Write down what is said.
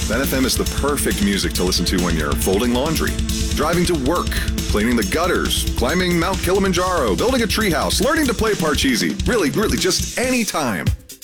Then FM is the perfect music to listen to when you're folding laundry, driving to work, cleaning the gutters, climbing Mount Kilimanjaro, building a treehouse, learning to play Parcheesi. Really, just any time.